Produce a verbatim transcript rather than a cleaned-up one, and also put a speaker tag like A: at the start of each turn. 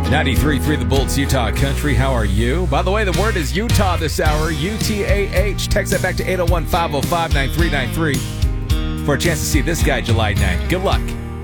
A: ninety-three point three The Bolts, Utah Country. How are you? By the way, the word is Utah this hour. U T A H. Text that back to eight oh one, five oh five, nine three nine three for a chance to see this guy July ninth. Good luck.